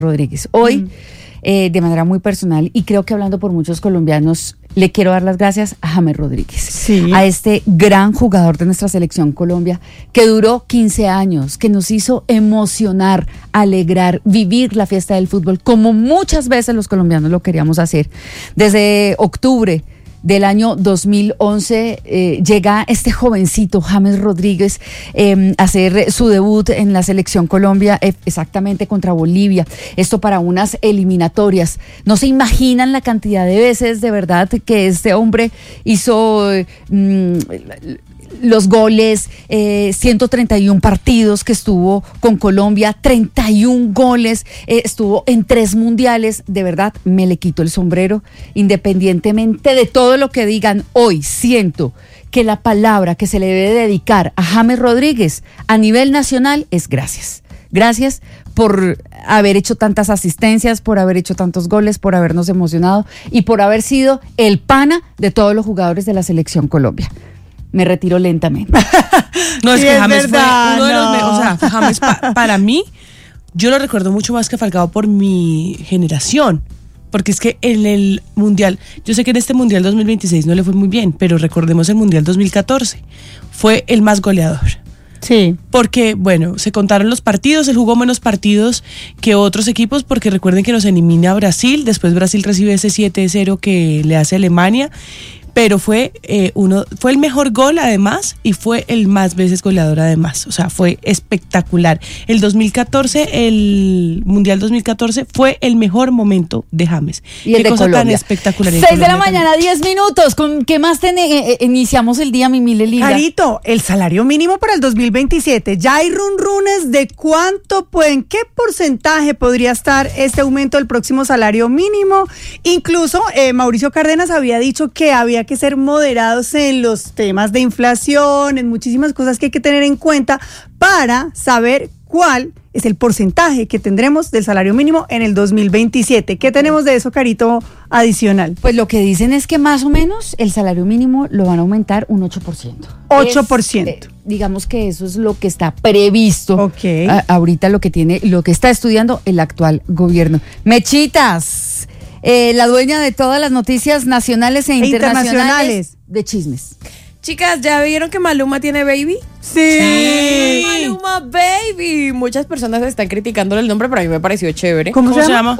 Rodríguez. Hoy, de manera muy personal, y creo que hablando por muchos colombianos, le quiero dar las gracias a James Rodríguez, sí, a este gran jugador de nuestra selección Colombia, que duró 15 años, que nos hizo emocionar, alegrar, vivir la fiesta del fútbol, como muchas veces los colombianos lo queríamos hacer. Desde octubre del año 2011 llega este jovencito James Rodríguez a hacer su debut en la selección Colombia, exactamente contra Bolivia, esto para unas eliminatorias. No se imaginan la cantidad de veces de verdad que este hombre hizo los goles, 131 partidos que estuvo con Colombia, 31 goles, estuvo en 3 mundiales. De verdad, me le quito el sombrero, independientemente de todo lo que digan. Hoy siento que la palabra que se le debe dedicar a James Rodríguez a nivel nacional es gracias. Gracias por haber hecho tantas asistencias, por haber hecho tantos goles, por habernos emocionado y por haber sido el pana de todos los jugadores de la selección Colombia. Me retiro lentamente. No, es sí, que es James verdad, fue uno de los no. o sea, James para mí, yo lo recuerdo mucho más que Falcao por mi generación. Porque es que en el Mundial, yo sé que en este Mundial 2026 no le fue muy bien, pero recordemos el Mundial 2014. Fue el más goleador. Sí. Porque, bueno, se contaron los partidos, él jugó menos partidos que otros equipos, porque recuerden que nos elimina Brasil, después Brasil recibe ese 7-0 que le hace Alemania, pero fue el mejor gol además y fue el más veces goleador además, o sea, fue espectacular. El 2014, el Mundial 2014 fue el mejor momento de James. Y el Qué de cosa Colombia. tan espectacular. 6 de la mañana, 10 minutos. ¿Con qué más iniciamos el día, mi Mile Liga? Carito, el salario mínimo para el 2027. Ya hay runrunes de cuánto, en qué porcentaje podría estar este aumento del próximo salario mínimo. Incluso Mauricio Cárdenas había dicho que había que ser moderados en los temas de inflación, en muchísimas cosas que hay que tener en cuenta para saber cuál es el porcentaje que tendremos del salario mínimo en el 2027. ¿Qué tenemos de eso, Carito, adicional? Pues lo que dicen es que más o menos el salario mínimo lo van a aumentar un 8%. 8%. Digamos que eso es lo que está previsto. Ok. Ahorita lo que está estudiando el actual gobierno. Mechitas, la dueña de todas las noticias nacionales e internacionales de chismes. Chicas, ¿ya vieron que Maluma tiene baby? Sí. Maluma Baby. Muchas personas están criticándole el nombre, pero a mí me pareció chévere. ¿Cómo se llama?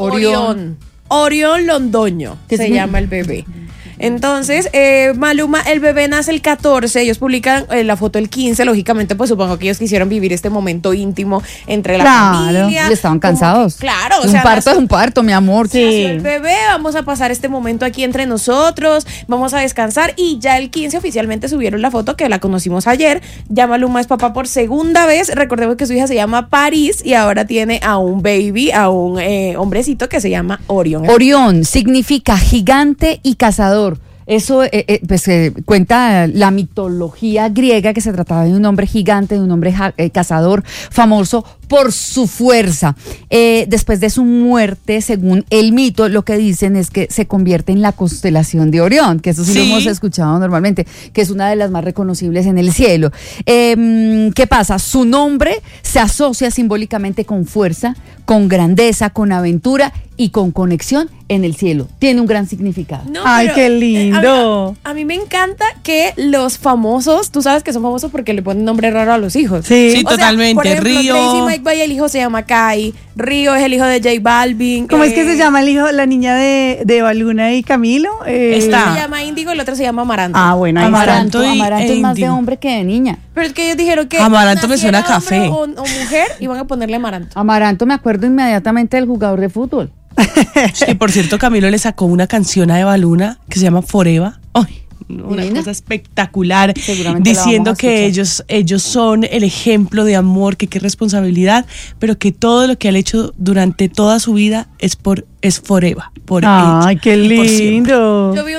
Orión Londoño se llama el bebé. Entonces, Maluma, el bebé nace el 14, ellos publican la foto el 15, lógicamente, pues supongo que ellos quisieron vivir este momento íntimo entre la familia. Y estaban cansados. Claro, o un sea, parto es un parto, mi amor. Nació el bebé, vamos a pasar este momento aquí entre nosotros, vamos a descansar, y ya el 15 oficialmente subieron la foto que la conocimos ayer. Ya Maluma es papá por segunda vez, recordemos que su hija se llama Paris y ahora tiene a un baby, a un hombrecito que se llama Orión. Orión significa gigante y cazador. Eso cuenta la mitología griega, que se trataba de un hombre gigante, de un hombre cazador famoso por su fuerza. Después de su muerte, según el mito, lo que dicen es que se convierte en la constelación de Orión, que eso sí lo hemos escuchado normalmente, que es una de las más reconocibles en el cielo. ¿Qué pasa? Su nombre se asocia simbólicamente con fuerza, con grandeza, con aventura y con conexión en el cielo. Tiene un gran significado. No, ay, pero, qué lindo. A mí me encanta que los famosos, tú sabes que son famosos porque le ponen nombre raro a los hijos. Sí, O sea, totalmente. por ejemplo, Río. Crazy Mike Valle, el hijo se llama Kai. Río es el hijo de J Balvin. ¿Cómo es que se llama el hijo, la niña de Baluna y Camilo? Está. Se llama Índigo, el otro se llama Amaranto. Ah, bueno, ahí Amaranto está. es más de Índigo. hombre que de niña. Pero es que ellos dijeron que Amaranto me naciera suena a café. hombre o mujer, y van a ponerle Amaranto. Amaranto, me acuerdo inmediatamente del jugador de fútbol. Y por cierto, Camilo le sacó una canción a Eva Luna que se llama Forever. Ay, una Divina. cosa espectacular, Seguramente la diciendo vamos a que escuchar. ellos son el ejemplo de amor, que qué responsabilidad, pero que todo lo que han hecho durante toda su vida es forever, por Ay, ella, qué y por siempre. lindo. Yo vi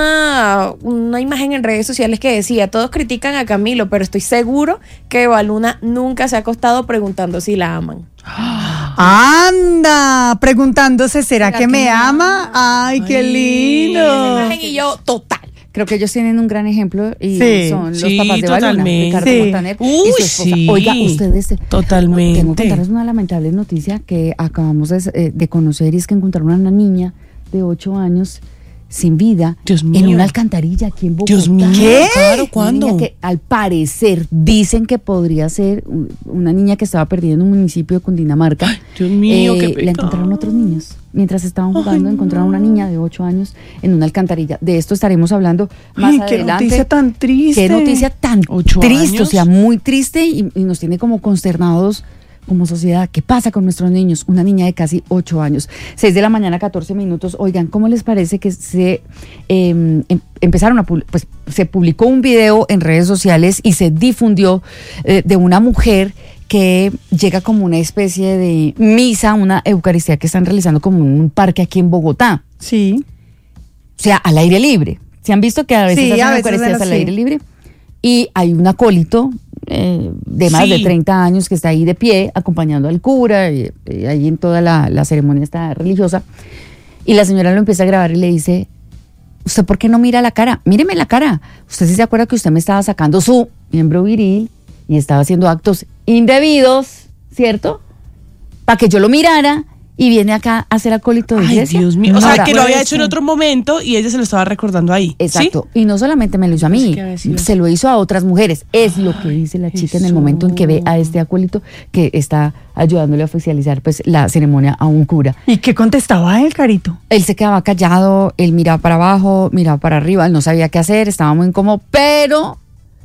una imagen en redes sociales que decía: todos critican a Camilo, pero estoy seguro que Eva Luna nunca se ha acostado preguntando si la aman. Anda, preguntándose, ¿será que me ama? Ay, qué lindo. Esa imagen y yo, total. Creo que ellos tienen un gran ejemplo y Sí. son los Sí, papás de Baluna, totalmente. Ricardo Sí. Montaner y Uy, su esposa. sí. Oiga, ustedes... Totalmente. Tengo que contarles una lamentable noticia que acabamos de conocer, y es que encontraron a una niña de 8 años sin vida Dios en mío. una alcantarilla aquí en Bogotá. Dios mío. ¿Qué? Claro, Una ¿cuándo? niña que al parecer dicen que podría ser una niña que estaba perdida en un municipio de Cundinamarca. Ay, Dios mío, qué La pecado. encontraron otros niños. Mientras estaban jugando, Ay, encontraron a una niña de 8 años en una alcantarilla. De esto estaremos hablando más Ay, qué adelante. noticia tan triste. Qué noticia tan 8 triste, años. o sea, muy triste y nos tiene como consternados como sociedad. ¿Qué pasa con nuestros niños? Una niña de casi 8 años. 6 de la mañana, 14 minutos. Oigan, ¿cómo les parece que se empezaron a pues se publicó un video en redes sociales y se difundió de una mujer que llega como una especie de misa, una eucaristía que están realizando como en un parque aquí en Bogotá? Sí. O sea, al aire libre. ¿Se han visto que a veces Sí, hacen a veces eucaristías al sí. aire libre? Y hay un acólito de más de Sí. 30 años que está ahí de pie acompañando al cura y ahí en toda la ceremonia está religiosa. Y la señora lo empieza a grabar y le dice: ¿usted por qué no mira la cara? Míreme la cara. Usted sí se acuerda que usted me estaba sacando su miembro viril y estaba haciendo actos indebidos, ¿cierto? Para que yo lo mirara, y viene acá a hacer acólito de Ay, iglesia. Dios mío. O Ahora, sea, que lo había puede hecho en ser. otro momento y ella se lo estaba recordando ahí. exacto. Y no solamente me lo hizo a Pues mí, que había sido se lo hizo a otras mujeres. Es lo que dice la chica en el momento en que ve a este acólito que está ayudándole a oficializar pues la ceremonia a un cura. ¿Y qué contestaba él, Carito? Él se quedaba callado, él miraba para abajo, miraba para arriba, él no sabía qué hacer, estaba muy incómodo, pero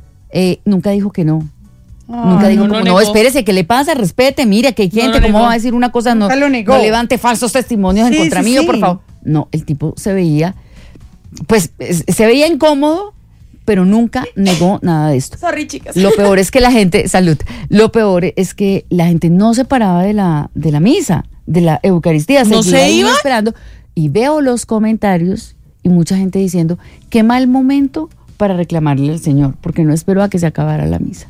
nunca dijo que no. Nunca dijo no como, lo no, negó. espérese, ¿qué le pasa? Respete, mire, que hay No gente, lo ¿cómo negó. va a decir una cosa? No, Nunca lo negó. no levante falsos testimonios Sí, en contra sí, mío, sí. por favor. No, el tipo se veía, pues, se veía incómodo, pero nunca negó nada de esto. Sorry, chicas. Lo peor es que la gente, salud, lo peor es que la gente no se paraba de la misa, de la Eucaristía. ¿No seguía se ahí iba? esperando. Y veo los comentarios y mucha gente diciendo, qué mal momento para reclamarle al Señor, porque no esperó a que se acabara la misa.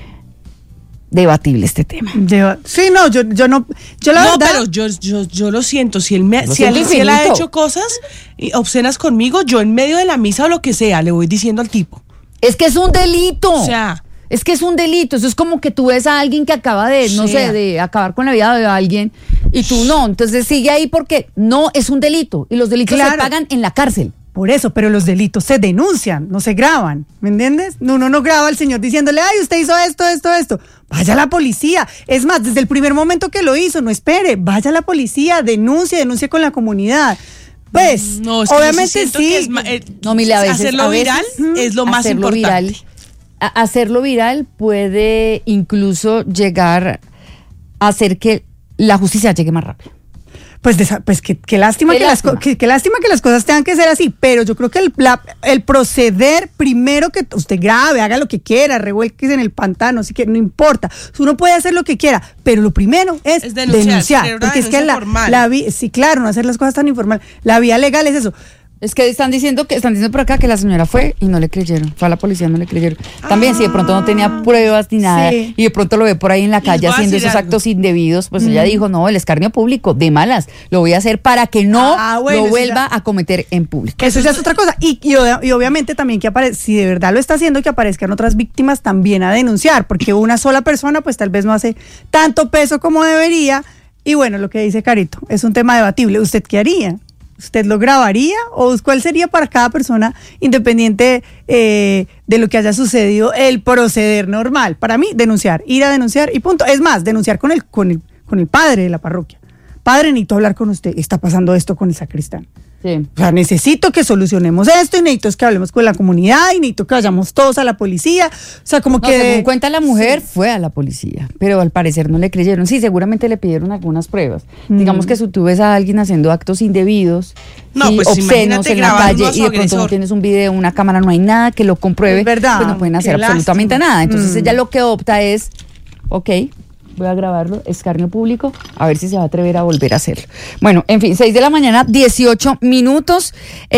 Debatible este tema. Sí, no, yo no, yo la No, verdad. pero yo lo siento. Si él, Lo si él siento ha infinito. hecho cosas obscenas conmigo, yo en medio de la misa o lo que sea, le voy diciendo al tipo. Es que es un delito. O sea, Es que es un delito. Eso es como que tú ves a alguien que acaba de, no Sí. sé, de acabar con la vida de alguien y tú no. Entonces sigue ahí porque no es un delito. Y los delitos se Claro. pagan en la cárcel. Por eso, pero los delitos se denuncian, no se graban, ¿me entiendes? Uno no graba al señor diciéndole, ay, usted hizo esto, esto, esto. Vaya a la policía. Es más, desde el primer momento que lo hizo, no espere, vaya a la policía, denuncie con la comunidad. Pues, no, es que yo obviamente siento sí. que es No, mire, a veces hacerlo a veces, viral es lo más hacerlo importante. viral, hacerlo viral puede incluso llegar a hacer que la justicia llegue más rápido. Pues, qué lástima, Qué que lástima. qué lástima que las cosas tengan que ser así, pero yo creo que el proceder, primero que usted grabe, haga lo que quiera, revuélquese en el pantano, así que no importa, uno puede hacer lo que quiera, pero lo primero es denunciar, tener una porque es que denuncia formal. sí, claro, no hacer las cosas tan informal, la vía legal es eso. Es que están diciendo por acá que la señora fue y no le creyeron. Fue a la policía, no le creyeron. También, si de pronto no tenía pruebas ni nada, Sí. y de pronto lo ve por ahí en la calle voy a haciendo decir esos algo. actos indebidos, pues ella dijo, no, el escarnio público, de malas, lo voy a hacer para que no Bueno, lo eso vuelva ya- a cometer en público. Eso ya es otra cosa. Y obviamente también que si de verdad lo está haciendo, que aparezcan otras víctimas también a denunciar, porque una sola persona pues tal vez no hace tanto peso como debería. Y bueno, lo que dice Carito, es un tema debatible. ¿Usted qué haría? ¿Usted lo grabaría? ¿O cuál sería para cada persona, independiente de lo que haya sucedido, el proceder normal? Para mí, denunciar, ir a denunciar y punto. Es más, denunciar con el padre de la parroquia. Padre, necesito hablar con usted. Está pasando esto con el sacristán. Sí. O sea, necesito que solucionemos esto y necesito que hablemos con la comunidad y necesito que vayamos todos a la policía. O sea, como No, que... según cuenta la mujer, fue a la policía, pero al parecer no le creyeron. Sí, seguramente le pidieron algunas pruebas. Digamos que si tú ves a alguien haciendo actos indebidos, No, sí, pues obscenos imagínate en la grabando calle a su y de pronto no agresor. tienes un video, una cámara, no hay nada que lo compruebe, Es verdad, pues no pueden hacer qué absolutamente lástima. nada. Entonces ella lo que opta es, ok, voy a grabarlo, escarnio público, a ver si se va a atrever a volver a hacerlo. Bueno, en fin, 6 de la mañana, 18 minutos.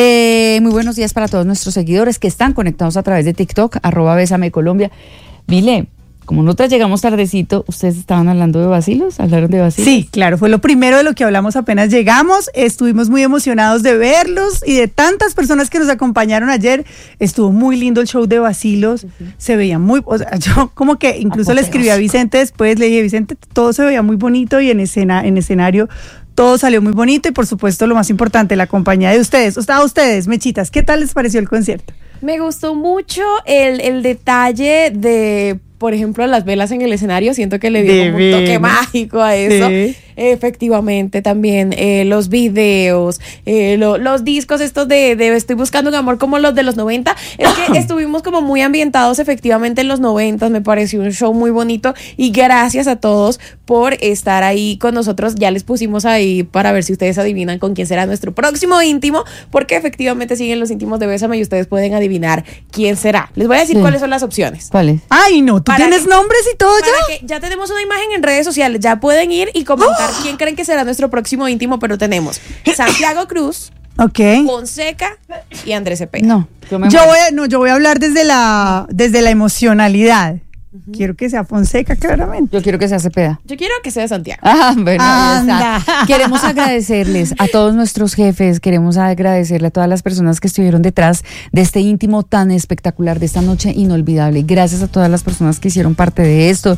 Muy buenos días para todos nuestros seguidores que están conectados a través de TikTok, @Bésame Colombia. Mile, como nosotras llegamos tardecito, ¿ustedes estaban hablando de vacilos? ¿Hablaron de vacilos? Sí, claro, fue lo primero de lo que hablamos apenas llegamos. Estuvimos muy emocionados de verlos y de tantas personas que nos acompañaron ayer. Estuvo muy lindo el show de vacilos. Se veía muy, o sea, yo como que incluso le escribí a Vicente después, le dije, Vicente, todo se veía muy bonito y en escenario todo salió muy bonito y por supuesto lo más importante, la compañía de ustedes. A ustedes, mechitas, ¿qué tal les pareció el concierto? Me gustó mucho el detalle de, por ejemplo, las velas en el escenario. Siento que le dio como un toque mágico a eso. Sí. Efectivamente, también los videos, los discos estos de Estoy buscando un amor como los de los 90. Es que estuvimos como muy ambientados efectivamente en los 90. Me pareció un show muy bonito y gracias a todos por estar ahí con nosotros. Ya les pusimos ahí para ver si ustedes adivinan con quién será nuestro próximo íntimo, porque efectivamente siguen los íntimos de Bésame y ustedes pueden adivinar quién será. Les voy a decir cuáles son las opciones. ¿Cuáles? Ay, no, ¿tú tienes nombres y todo ya? Ya tenemos una imagen en redes sociales, ya pueden ir y comentar quién creen que será nuestro próximo íntimo, pero tenemos Santiago Cruz, Fonseca y Andrés Cepeda. No, yo voy a hablar desde la emocionalidad. Quiero que sea Fonseca, claramente. Yo quiero que sea Cepeda. Yo quiero que sea Santiago. Bueno, ya está. Queremos agradecerles a todos nuestros jefes, queremos agradecerle a todas las personas que estuvieron detrás de este íntimo tan espectacular, de esta noche inolvidable. Gracias a todas las personas que hicieron parte de esto.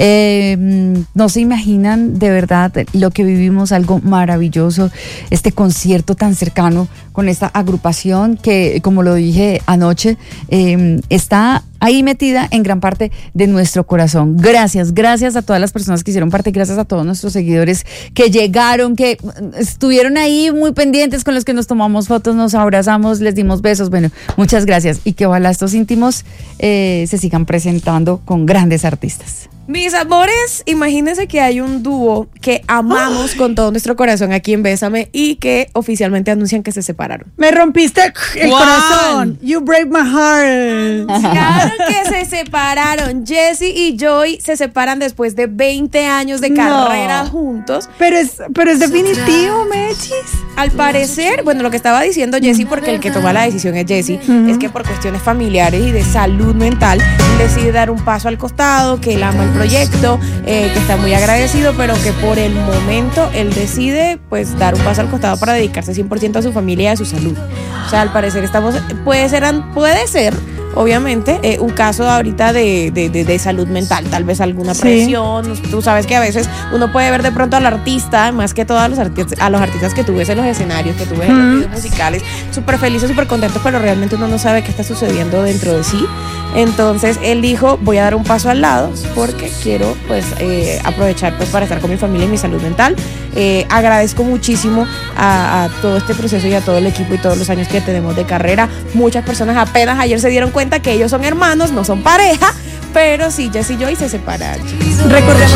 No se imaginan de verdad lo que vivimos, algo maravilloso, este concierto tan cercano con esta agrupación que, como lo dije anoche, está ahí metida en gran parte de nuestro corazón. Gracias a todas las personas que hicieron parte, gracias a todos nuestros seguidores que llegaron, que estuvieron ahí muy pendientes, con los que nos tomamos fotos, nos abrazamos, les dimos besos. Bueno, muchas gracias y que ojalá estos íntimos se sigan presentando con grandes artistas. Mis amores, imagínense que hay un dúo que amamos con todo nuestro corazón aquí en Bésame y que oficialmente anuncian que se separaron. Me rompiste el corazón. You break my heart. Claro que se separaron. Jessie y Joy se separan después de 20 años de carrera juntos. Pero es definitivo, Mechis. Al parecer, bueno, lo que estaba diciendo Jessie, porque el que toma la decisión es Jessie, es que por cuestiones familiares y de salud mental decide dar un paso al costado, que él ama el proyecto, que está muy agradecido, pero que por el momento él decide pues dar un paso al costado para dedicarse 100% a su familia y a su salud. O sea, al parecer puede ser obviamente un caso ahorita de salud mental, tal vez alguna presión. Sí. Tú sabes que a veces uno puede ver de pronto al artista, más que todo a los artistas que tú ves en los escenarios, que tú ves en los videos musicales, súper felices, súper contentos, pero realmente uno no sabe qué está sucediendo dentro de sí. Entonces él dijo, voy a dar un paso al lado porque quiero pues aprovechar pues para estar con mi familia y mi salud mental. Agradezco muchísimo a todo este proceso y a todo el equipo y todos los años que tenemos de carrera. Muchas personas apenas ayer se dieron cuenta que ellos son hermanos, no son pareja, pero sí, Jessie y Joy se separaron. Recordemos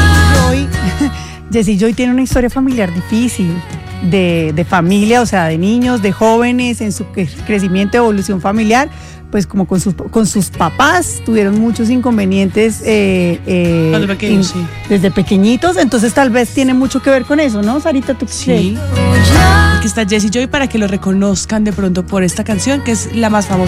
que Jessie y Joy tiene una historia familiar difícil, de familia, o sea, de niños, de jóvenes, en su crecimiento, evolución familiar. Pues como con sus papás tuvieron muchos inconvenientes desde pequeños, sí. Desde pequeñitos, entonces tal vez tiene mucho que ver con eso, ¿no, Sarita? ¿Tú sí. Aquí está Jessie Joy para que lo reconozcan de pronto por esta canción, que es la más famosa.